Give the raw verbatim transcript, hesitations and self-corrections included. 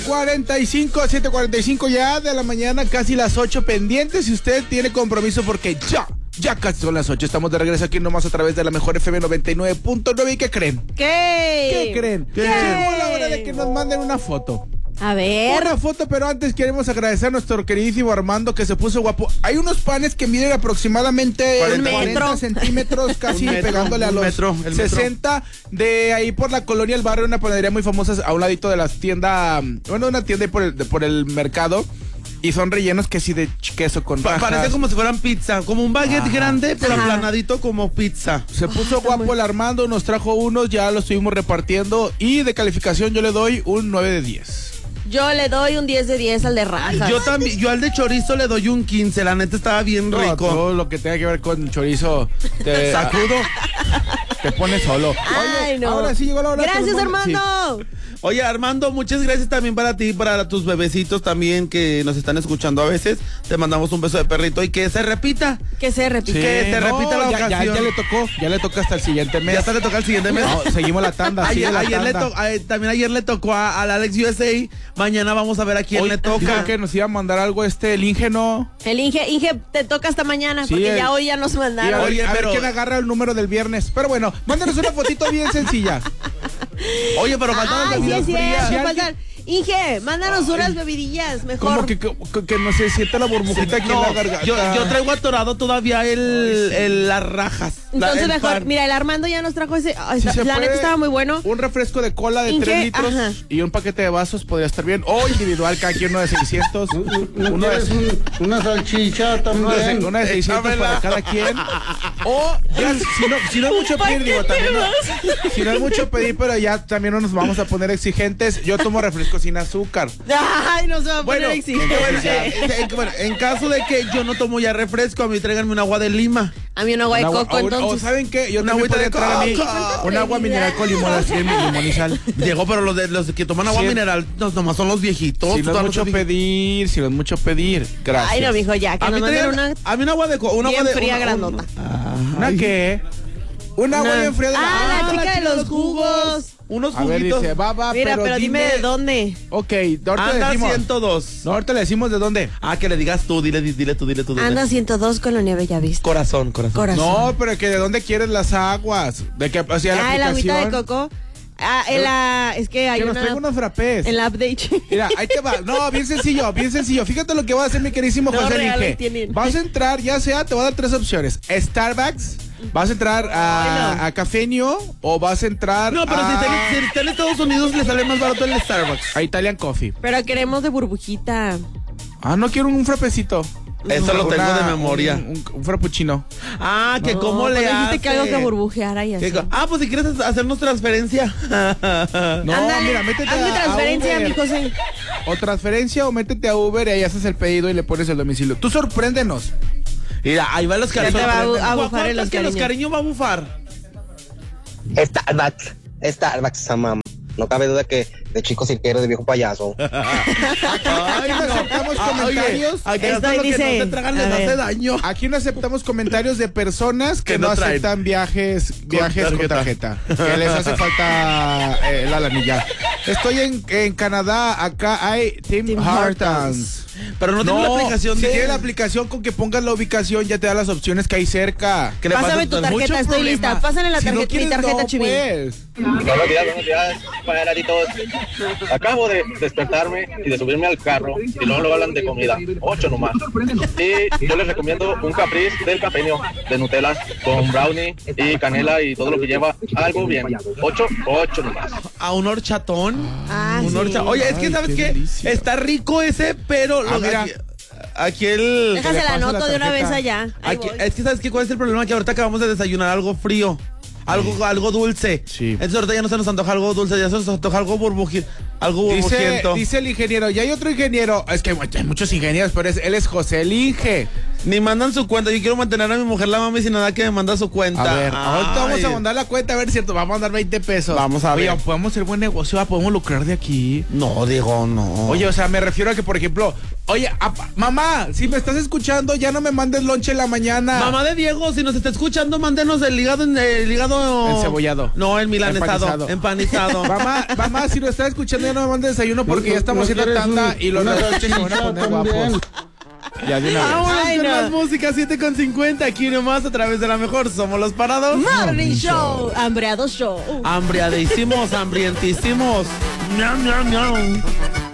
cuarenta y cinco, siete cuarenta y cinco ya de la mañana, casi las ocho pendientes. Si usted tiene compromiso porque ya, ya casi son las ocho. Estamos de regreso aquí nomás a través de la mejor F M noventa y nueve punto nueve. ¿Y qué creen? ¿Qué? ¿Qué creen? ¿Qué? Llegó la hora de que nos manden una foto. A ver. Una foto, pero antes queremos agradecer a nuestro queridísimo Armando que se puso guapo. Hay unos panes que miden aproximadamente cuarenta centímetros, casi metro, pegándole a los metro, sesenta. De ahí por la colonia El Barrio, una panadería muy famosa a un ladito de las tiendas, bueno, una tienda por el, por el mercado. Y son rellenos que sí de queso con pa Parece como si fueran pizza, como un baguette Ajá. grande, pero Ajá. aplanadito como pizza. Se puso oh, guapo muy... el Armando, nos trajo unos, ya los estuvimos repartiendo. Y de calificación yo le doy un nueve de diez. Yo le doy un diez de diez al de rajas. Yo también, yo al de chorizo le doy un quince, la neta estaba bien no, rico. Todo lo que tenga que ver con chorizo te sacudo, te pone solo. Oye, Ay, no. Ahora sí llegó la hora. Gracias, Armando. Sí. Oye, Armando, muchas gracias también para ti, para tus bebecitos también que nos están escuchando a veces. Te mandamos un beso de perrito y que se repita. Que se repita. Sí, que se no, repita la ya, ocasión. Ya, ya le tocó, ya le toca hasta el siguiente mes. Ya hasta le toca el siguiente mes. No, seguimos la tanda. Ayer, la ayer tanda. Le to a, también ayer le tocó a, al Alex U S A. Mañana vamos a ver a quién Hoy, le toca. Dijo que nos iba a mandar algo este, el Inge, ¿no? El Inge, Inge, te toca hasta mañana, sí, porque el, ya hoy ya nos mandaron. A ver, Oye, a pero, ver quién agarra el número del viernes. Pero bueno, mándanos una fotito bien sencilla. Oye, pero faltan las bebidas sí, frías. Sí, faltan. Inge, mándanos Ay. unas bebidillas, mejor. Como que, que, que no se siente la burbujita sí, aquí no, en la garganta. Yo, yo traigo atorado todavía el, Ay, sí. el las rajas. Entonces la, mejor, par. mira, el Armando ya nos trajo ese. Si la neta estaba muy bueno. Un refresco de cola de tres litros Ajá. y un paquete de vasos podría estar bien. O individual, cada quien uno de seiscientos. ¿No uno de, un, una salchicha también. Uno de, una de seiscientos para cada quien. O ya, si no, si no es mucho pedir, digo, también no, si no es mucho pedir, pero ya también no nos vamos a poner exigentes. Yo tomo refresco sin azúcar. Ay, no se va a bueno, poner exigente. En, en, bueno, en caso de que yo no tomo ya refresco, a mí tráiganme un agua de lima. A mí un agua de una coco, agua, entonces. O ¿saben qué? Yo también podría traer a mí un agua mineral con limón, así en limón y sal. Diego, pero los, de, los que toman agua sí. mineral, no, nomás son los viejitos. Si no es mucho pedir, si no es mucho pedir. Gracias. Ay, no, mijo, ya, que a nos mí manden una... A mí un agua de coco, una agua de... fría una, grandota. Una, ¿Una qué? Un agua bien fría de la... Ah, la chica de los jugos. Unos a ver, juguitos. dice, va, va, Mira, pero, pero dime, dime de dónde. Ok, ahorita Anda le decimos. ciento dos. No, ahorita le decimos de dónde. Ah, que le digas tú, dile, dile tú, dile tú. Dile. Anda ciento dos con la nieve, ya viste. Corazón, corazón. corazón. No, pero que de dónde quieres las aguas. De que, o sea, la ah, el agüita de coco. Ah, en la, es que hay que una... nos traiga unos frappés. En la update. Mira, ahí te va. No, bien sencillo, bien sencillo. Fíjate lo que va a hacer mi queridísimo no, José Inge. Vas a entrar, ya sea, te voy a dar tres opciones. Starbucks, vas a entrar a, no. a Cafeño o vas a entrar No, pero a... si, está, si está en Estados Unidos le sale más barato el Starbucks. A Italian Coffee. Pero queremos de burbujita. Ah, no quiero un frappecito. Eso lo tengo de memoria. Un, un, un frappuccino. Ah, que no, cómo le hace. que algo que burbujeara y así. Ah, pues si quieres hacernos transferencia. No, Ándale, mira, métete hazme a, transferencia, a mi José. O transferencia o métete a Uber y ahí haces el pedido y le pones el domicilio. Tú sorpréndenos. Mira, ahí van los cariños. Ya te va a, a bufar en los que cariños. los cariños va a bufar? Starbucks. Starbucks, mamá. No cabe duda que de chico cirquero, de viejo payaso. Aquí no aceptamos comentarios. Aquí no te tragan les hace daño. Aquí no aceptamos comentarios de personas que, que no, no aceptan viajes, viajes con tarjeta. Con tarjeta. Que les hace falta eh, la lanilla. Estoy en, en Canadá. Acá hay Tim, Tim Hortons. Pero no, no tengo la aplicación. Si de... tiene la aplicación con que pongas la ubicación, ya te da las opciones que hay cerca. ¿Qué Pásame tu tarjeta, estoy problema. lista. Pásale la tarjeta, si no mi tarjeta, no, Chivín. Pues. Buenos días, buenos días, pajaratitos. Acabo de despertarme y de subirme al carro y luego lo hablan de comida. Ocho nomás. Y yo les recomiendo un capriz del Cafeño de Nutella con brownie y canela y todo lo que lleva. Algo bien. Ocho, ocho nomás. A un horchatón. Ah, un sí. horcha... Oye, es que Ay, ¿sabes qué? qué? Delicia. Está rico ese, pero... Ah, lo mira. Aquí, aquí el... Déjase la anoto de una vez allá. Aquí, es que ¿sabes qué? ¿Cuál es el problema? Que ahorita acabamos de desayunar algo frío. Algo, sí. algo dulce. Sí. Entonces ahorita ya no se nos antoja algo dulce, ya se nos antoja algo burbuji, algo burbujiento. Dice, dice el ingeniero, y hay otro ingeniero, es que hay muchos ingenieros, pero es, él es José el Inge. Ni mandan su cuenta. Yo quiero mantener a mi mujer la mami sin nada que me manda su cuenta. A ver, ahorita vamos a mandar la cuenta, a ver, cierto, vamos a mandar veinte pesos. Vamos a ver. Oye, podemos hacer buen negocio, podemos lucrar de aquí. No, digo, no. Oye, o sea, me refiero a que, por ejemplo, oye, a, mamá, si me estás escuchando, ya no me mandes lonche en la mañana. Mamá de Diego, si nos está escuchando, mándenos el hígado, el hígado encebollado. No, el milanesado, empanizado. empanizado. mamá, mamá, si lo estás escuchando, ya no me mandes desayuno porque no, ya estamos haciendo no tanda un, y los lonches se van a poner guapos. Ya de una vez. Vámonos con no. más música, siete con cincuenta, aquí nomás a través de la mejor. Somos los parados. Morning Show, Hambreado Show. Hambriadísimos, hambrientísimos. Miau, miau, miau.